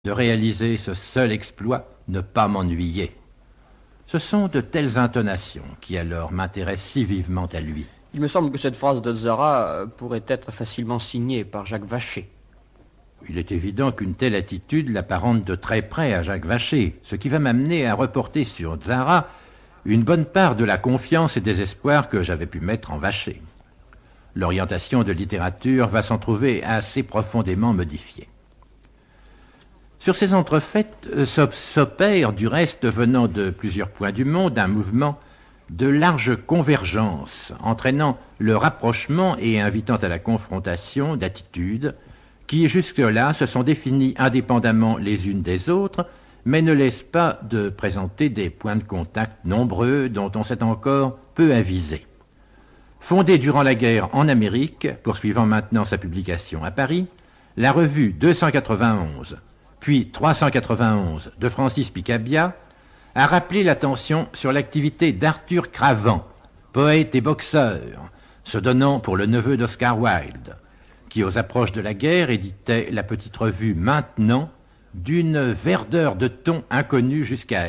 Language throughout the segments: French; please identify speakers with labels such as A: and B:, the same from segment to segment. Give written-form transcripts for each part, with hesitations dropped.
A: de réaliser ce seul exploit, ne pas m'ennuyer. Ce sont de telles intonations qui alors m'intéressent si vivement à lui.
B: Il me semble que cette phrase de Zara pourrait être facilement signée par Jacques Vacher.
A: Il est évident qu'une telle attitude l'apparente de très près à Jacques Vacher, ce qui va m'amener à reporter sur Zara une bonne part de la confiance et des espoirs que j'avais pu mettre en Vacher. L'orientation de littérature va s'en trouver assez profondément modifiée. Sur ces entrefaites s'opère, du reste venant de plusieurs points du monde, un mouvement de large convergence, entraînant le rapprochement et invitant à la confrontation d'attitudes qui jusque-là se sont définies indépendamment les unes des autres, mais ne laissent pas de présenter des points de contact nombreux dont on s'est encore peu avisé. Fondée durant la guerre en Amérique, poursuivant maintenant sa publication à Paris, la revue 291, puis 391 de Francis Picabia, a rappelé l'attention sur l'activité d'Arthur Cravant, poète et boxeur, se donnant pour le neveu d'Oscar Wilde, qui aux approches de la guerre éditait la petite revue Maintenant, d'une verdeur de ton inconnue jusqu'à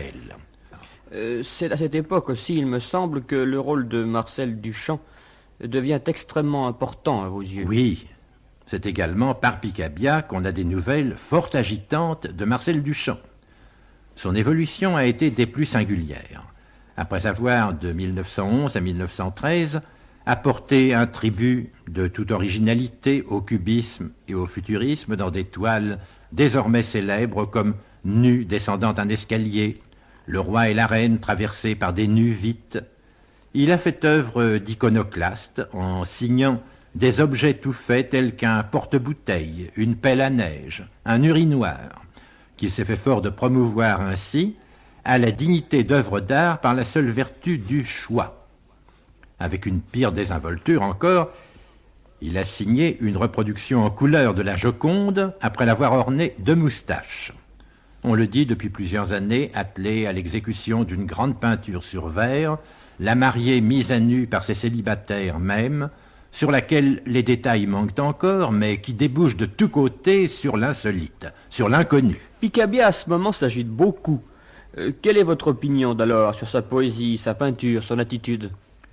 A: elle.
B: C'est à cette époque aussi, il me semble, que le rôle de Marcel Duchamp devient extrêmement important à vos yeux.
A: Oui, c'est également par Picabia qu'on a des nouvelles fort agitantes de Marcel Duchamp. Son évolution a été des plus singulières. Après avoir, de 1911 à 1913, apporté un tribut de toute originalité au cubisme et au futurisme dans des toiles désormais célèbres comme Nus descendant un escalier, Le roi et la reine traversés par des nus vites, il a fait œuvre d'iconoclaste en signant des objets tout faits tels qu'un porte-bouteille, une pelle à neige, un urinoir, qu'il s'est fait fort de promouvoir ainsi à la dignité d'œuvre d'art par la seule vertu du choix. Avec une pire désinvolture encore, il a signé une reproduction en couleur de la Joconde après l'avoir ornée de moustaches. On le dit depuis plusieurs années, attelé à l'exécution d'une grande peinture sur verre, la mariée mise à nu par ses célibataires même, sur laquelle les détails manquent encore, mais qui débouche de tous côtés sur l'insolite, sur l'inconnu.
B: Picabia à ce moment s'agite beaucoup. Quelle est votre opinion d'alors sur sa poésie, sa peinture, son attitude ?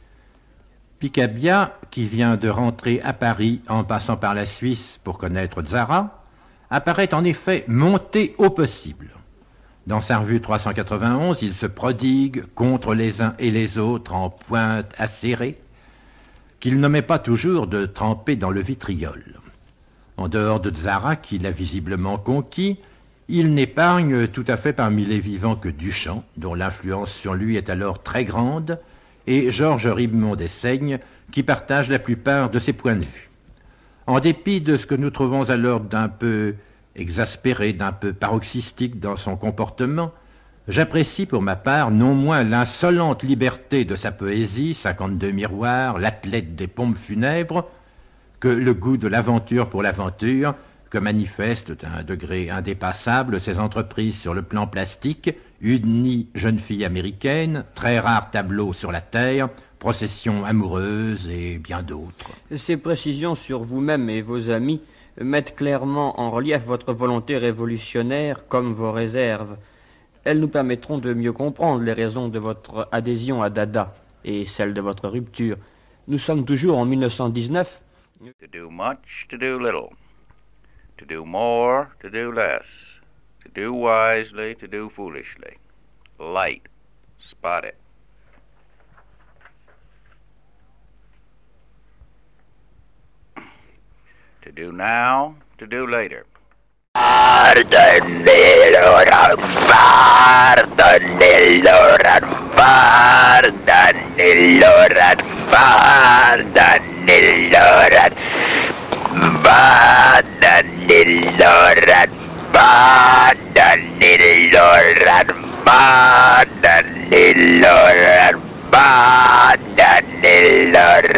A: Picabia, qui vient de rentrer à Paris en passant par la Suisse pour connaître Zara, apparaît en effet monté au possible. Dans sa revue 391, il se prodigue contre les uns et les autres en pointe acérée, qu'il n'omet pas toujours de tremper dans le vitriol. En dehors de Zara, qu'il a visiblement conquis, il n'épargne tout à fait parmi les vivants que Duchamp, dont l'influence sur lui est alors très grande, et Georges Ribemont d'Essaigne, qui partage la plupart de ses points de vue. En dépit de ce que nous trouvons alors d'un peu exaspéré, d'un peu paroxystique dans son comportement, j'apprécie pour ma part non moins l'insolente liberté de sa poésie, 52 miroirs, l'athlète des pompes funèbres, que le goût de l'aventure pour l'aventure, que manifestent à un degré indépassable ses entreprises sur le plan plastique, Une jeune fille américaine, Très rare tableau sur la Terre, Procession amoureuse et bien d'autres.
B: Ces précisions sur vous-même et vos amis mettent clairement en relief votre volonté révolutionnaire comme vos réserves. Elles nous permettront de mieux comprendre les raisons de votre adhésion à Dada et celles de votre rupture. Nous sommes toujours en 1919.
C: To do much, to do little. To do more, to do less. To do wisely, to do foolishly. Light, spot it. To do now, to do later.
D: Pardonnez Laurent, pardonnez Laurent, pardonnez Laurent, pardonnez Laurent, pardonnez Laurent, pardonnez Laurent, pardonnez Laurent, pardonnez Laurent.